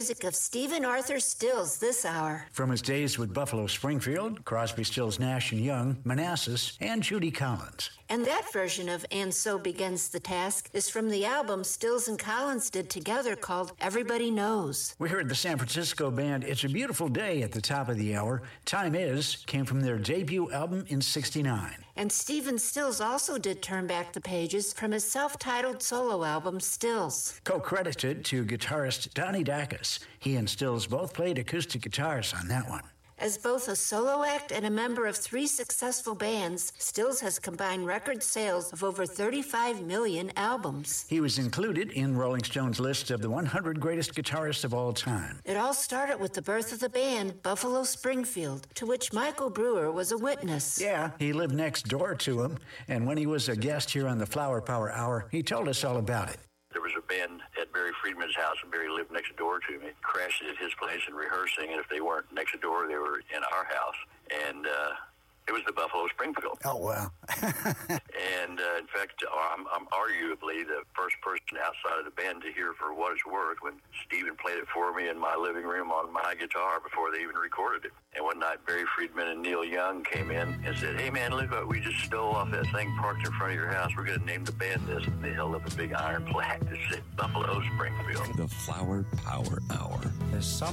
music of Stephen Arthur Stills this hour. From his days with Buffalo Springfield, Crosby, Stills, Nash & Young, Manassas, and Judy Collins. And that version of And So Begins the Task is from the album Stills and Collins did together called Everybody Knows. We heard the San Francisco band It's a Beautiful Day at the top of the hour. Time Is came from their debut album in '69. And Stephen Stills also did Turn Back the Pages from his self-titled solo album Stills. Co-credited to guitarist Donnie Dacus. He and Stills both played acoustic guitars on that one. As both a solo act and a member of 3 successful bands, Stills has combined record sales of over 35 million albums. He was included in Rolling Stone's list of the 100 greatest guitarists of all time. It all started with the birth of the band Buffalo Springfield, to which Michael Brewer was a witness. Yeah, he lived next door to him, and when he was a guest here on the Flower Power Hour, he told us all about it. There was a band at Barry Friedman's house, and Barry lived next door to me. Crashed at his place and rehearsing, and if they weren't next door, they were in our house. And it was the Buffalo Springfield. Oh, wow. And in fact, I'm arguably the first person outside of the band to hear For What It's Worth when Stephen played it for me in my living room on my guitar before they even recorded it. And one night, Barry Friedman and Neil Young came in and said, "Hey, man, look what we just stole off that thing parked in front of your house. We're going to name the band this." And they held up a big iron plaque that said Buffalo Springfield. The Flower Power Hour.